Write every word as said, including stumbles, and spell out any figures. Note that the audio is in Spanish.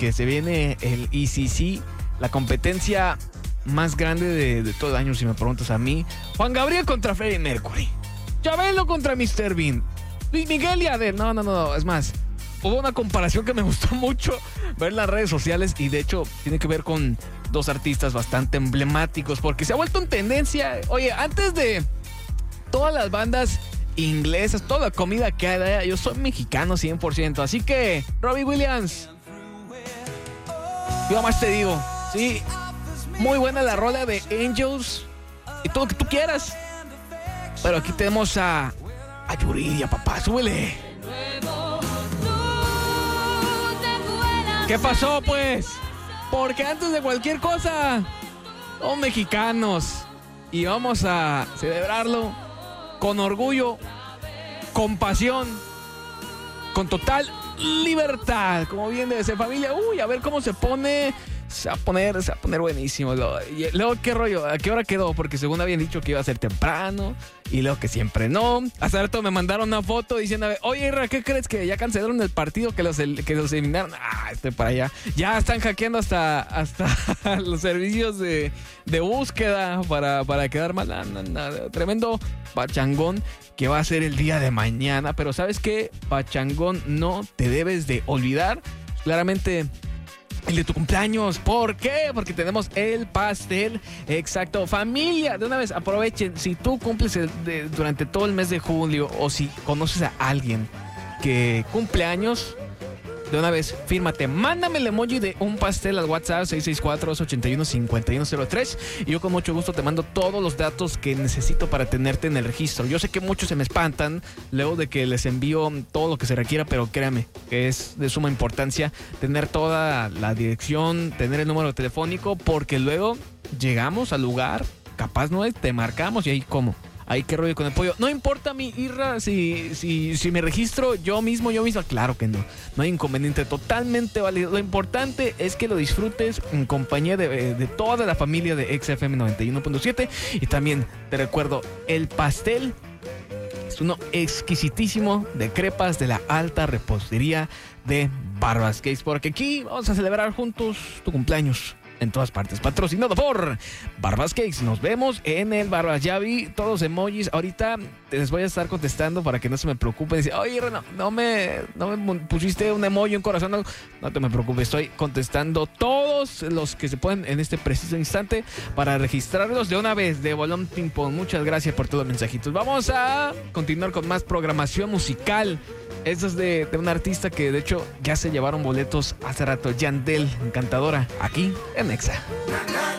que se viene el E C C, la competencia más grande de, de todo el año, si me preguntas a mí. Juan Gabriel contra Freddie Mercury, Chabelo contra mister Bean, Luis Miguel y Adele. No, no, no, es más, hubo una comparación que me gustó mucho ver en las redes sociales y de hecho tiene que ver con dos artistas bastante emblemáticos porque se ha vuelto en tendencia. Oye, antes de todas las bandas inglesas, toda la comida que hay, yo soy mexicano cien por ciento, así que Robbie Williams, yo más te digo, sí, muy buena la rola de Angels y todo lo que tú quieras, pero aquí tenemos a, a Yuridia, papá, súbele. ¿Qué pasó, pues? Porque antes de cualquier cosa, somos mexicanos y vamos a celebrarlo con orgullo, con pasión, con total libertad, como bien debe ser, familia. Uy, a ver cómo se pone. Se va a poner, se va a poner buenísimo. Y luego, ¿qué rollo? ¿A qué hora quedó? Porque según habían dicho que iba a ser temprano y luego que siempre no. Hace rato me mandaron una foto diciendo, oye, Irra, ¿qué crees? Que ya cancelaron el partido, que los, que los eliminaron. Ah, estoy para allá. Ya están hackeando hasta, hasta los servicios de, de búsqueda para, para quedar mal. No, no, no. Tremendo pachangón que va a ser el día de mañana. Pero ¿sabes qué? Pachangón no te debes de olvidar. Claramente el de tu cumpleaños. ¿Por qué? Porque tenemos el pastel. Exacto. Familia, de una vez aprovechen. Si tú cumples el de, durante todo el mes de julio, o si conoces a alguien que cumple años, de una vez, fírmate. Mándame el emoji de un pastel al WhatsApp seis seis cuatro, dos ocho uno, cinco uno cero tres y yo con mucho gusto te mando todos los datos que necesito para tenerte en el registro. Yo sé que muchos se me espantan luego de que les envío todo lo que se requiera, pero créame que es de suma importancia tener toda la dirección, tener el número telefónico, porque luego llegamos al lugar, capaz no es, te marcamos y ahí cómo. Ahí qué rollo con el pollo. No importa mi Irra si, si, si me registro yo mismo, yo misma. Claro que no. No hay inconveniente. Totalmente válido. Lo importante es que lo disfrutes en compañía de, de toda la familia de X F M noventa y uno punto siete. Y también te recuerdo, el pastel es uno exquisitísimo de crepas de la alta repostería de Barbas Cakes. Porque aquí vamos a celebrar juntos tu cumpleaños. En todas partes, patrocinado por Barbas Cakes. Nos vemos en el Barbas. Ya vi todos los emojis. Ahorita les voy a estar contestando para que no se me preocupen. Dice, oye, no, no, me, no me pusiste un emoji, un corazón. No, no te me preocupes. Estoy contestando todos los que se pueden en este preciso instante para registrarlos de una vez de Bolón Ping Pong. Muchas gracias por todos los mensajitos. Vamos a continuar con más programación musical. Esto es de, de un artista que de hecho ya se llevaron boletos hace rato, Yandel, encantadora, aquí en Nexa.